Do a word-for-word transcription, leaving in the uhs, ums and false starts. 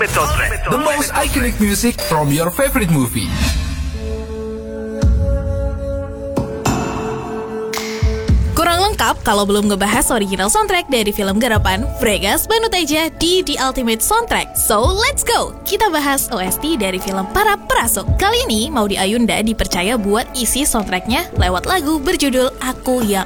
Ultimate Soundtrack, the most iconic music from your favorite movie. Kurang lengkap kalau belum ngebahas original soundtrack dari film garapan Fregas Banuteja di The Ultimate Soundtrack. So, let's go! Kita bahas O S T dari film Para Perasuk. Kali ini Maudy Ayunda dipercaya buat isi soundtracknya lewat lagu berjudul Aku Yang